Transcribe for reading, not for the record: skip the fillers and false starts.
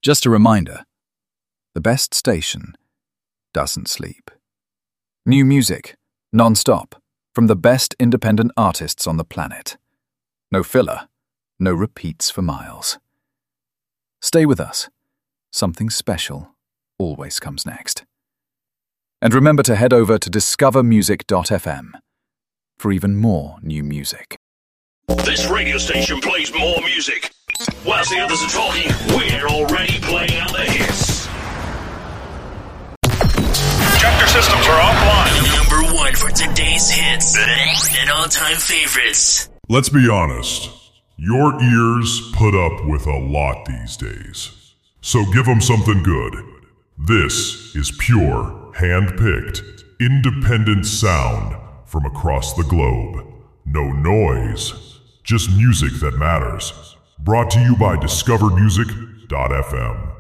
Just a reminder, the best station doesn't sleep. New music, non-stop, from the best independent artists on the planet. No filler, no repeats for miles. Stay with us. Something special always comes next. And remember to head over to discovermusic.fm for even more new music. This radio station plays more music. Whilst the others are talking, we're already playing out the hits. Ejector systems are offline. Number one for today's hits and all-time favorites. Let's be honest. Your ears put up with a lot these days. So give them something good. This is pure, hand-picked, independent sound from across the globe. No noise, just music that matters. Brought to you by discovermusic.fm.